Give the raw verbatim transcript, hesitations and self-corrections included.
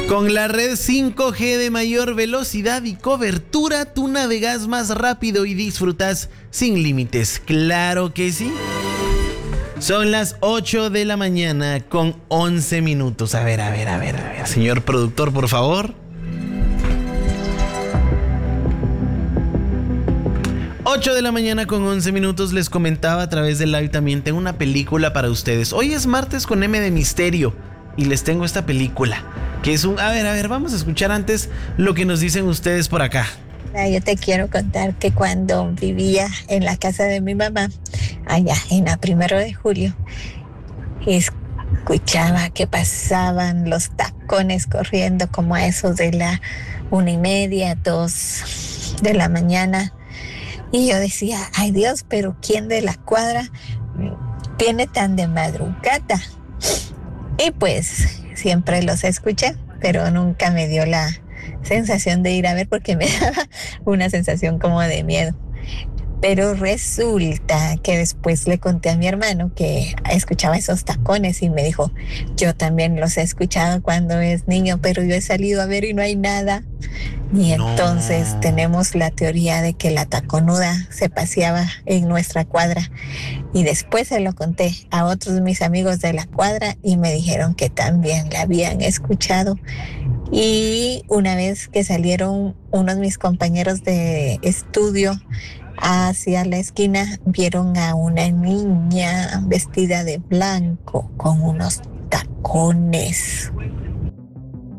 Con la red cinco G de mayor velocidad y cobertura, tú navegas más rápido y disfrutas sin límites. ¡Claro que sí! Son las ocho de la mañana con once minutos. A ver, a ver, a ver, a ver. Señor productor, por favor. ocho de la mañana con once minutos. Les comentaba a través del live también. Tengo una película para ustedes. Hoy es martes con M de misterio y les tengo esta película. Que es un... A ver, a ver, vamos a escuchar antes lo que nos dicen ustedes por acá. Yo te quiero contar que cuando vivía en la casa de mi mamá, allá en la primero de julio, escuchaba que pasaban los tacones corriendo como a esos de la una y media, dos de la mañana. Y yo decía, ay Dios, pero ¿quién de la cuadra viene tan de madrugada? Y pues siempre los escuché, pero nunca me dio la sensación de ir a ver porque me daba una sensación como de miedo. Pero resulta que después le conté a mi hermano que escuchaba esos tacones y me dijo, yo también los he escuchado cuando es niño, pero yo he salido a ver y no hay nada. Y entonces no. Tenemos la teoría de que la taconuda se paseaba en nuestra cuadra. Y después se lo conté a otros de mis amigos de la cuadra y me dijeron que también la habían escuchado. Y una vez que salieron unos de mis compañeros de estudio hacia la esquina, vieron a una niña vestida de blanco con unos tacones.